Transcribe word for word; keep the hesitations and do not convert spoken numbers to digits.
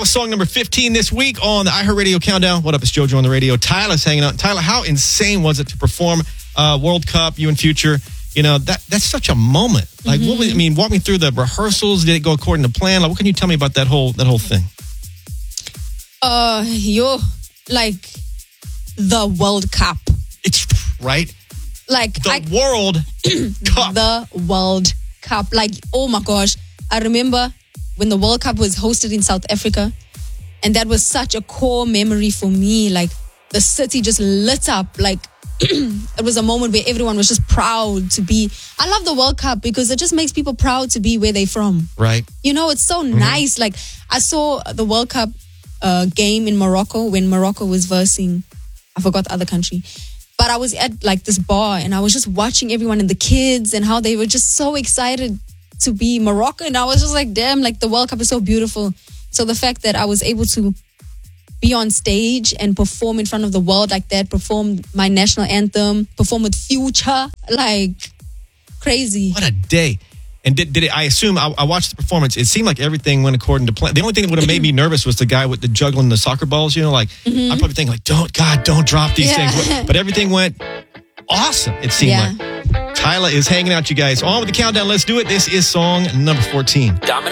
was song number fifteen this week on the iHeartRadio Countdown. What up, it's JoJo on the radio. Tyler's hanging out. Tyler, how insane was it to perform uh, World Cup, you and Future? You know, that that's such a moment. Like, mm-hmm. what was, I mean, walk me through the rehearsals. Did it go according to plan? Like, what can you tell me about that whole that whole thing? Uh, yo, like, the World Cup. It's, right? Like, the I, World Cup. The World Cup. Like, oh my gosh. I remember when the World Cup was hosted in South Africa, and that was such a core memory for me. Like, the city just lit up. Like, it was a moment where everyone was just proud to be. I love the World Cup because it just makes people proud to be where they're from. Right. You know, it's so mm-hmm. nice. Like, I saw the World Cup uh, game in Morocco when Morocco was versing, I forgot the other country. But I was at like this bar and I was just watching everyone and the kids and how they were just so excited to be Moroccan. And I was just like, damn, like the World Cup is so beautiful. So the fact that I was able to be on stage and perform in front of the world like that, perform my national anthem, perform with Future, like crazy. What a day. And did, did it, I assume, I, I watched the performance, it seemed like everything went according to plan. The only thing that would have made me nervous was the guy with the juggling the soccer balls, you know, like, mm-hmm. I'm probably thinking like, don't, God, don't drop these yeah. things. But everything went awesome, it seemed yeah. like. Tyler is hanging out, you guys. On with the countdown, let's do it. This is song number fourteen. Dominic.